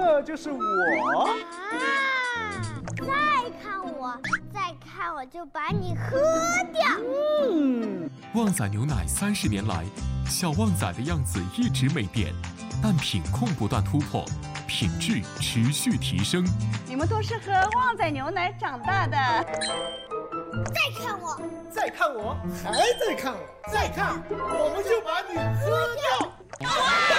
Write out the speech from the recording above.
这就是我。 啊！再看我就把你喝掉。 旺仔牛奶30年来，小旺仔的样子一直没变，但品控不断突破，品质持续提升。 你们都是喝旺仔牛奶长大的。 再看我， 再看我，还再看我，再看，我们就把你喝掉。